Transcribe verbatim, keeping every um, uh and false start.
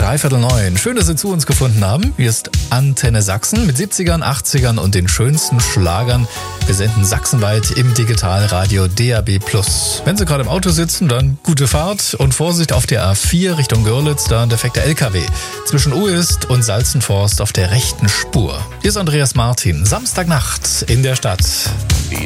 Dreiviertel neun. Schön, dass Sie zu uns gefunden haben. Hier ist Antenne Sachsen mit siebzigern, achtzigern und den schönsten Schlagern. Wir senden sachsenweit im Digitalradio D A B plus. Wenn Sie gerade im Auto sitzen, dann gute Fahrt und Vorsicht auf der A vier Richtung Görlitz, da ein defekter L K W. Zwischen Uist und Salzenforst auf der rechten Spur. Hier ist Andreas Martin. Samstagnacht in der Stadt.